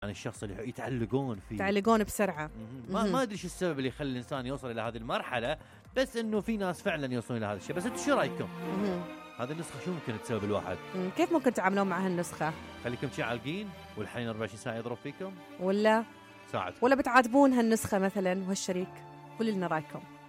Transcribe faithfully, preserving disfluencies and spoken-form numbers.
عن الشخص اللي يتعلقون فيه يتعلقون بسرعة. ما ما أدري شو السبب اللي يخلي الإنسان يوصل إلى هذه المرحلة، بس إنه في ناس فعلا يوصلون إلى هذا الشيء. بس أنتوا شو رأيكم؟ هذه النسخة شو ممكن تسبب الواحد؟ كيف ممكن تعاملون مع هالنسخة؟ خليكم شي عالقين والحين أربعة وعشرين ساعة يضرب فيكم، ولا ساعد، ولا بتعاتبون هالنسخة مثلا وهالشريك؟ قولوا لنا رأيكم.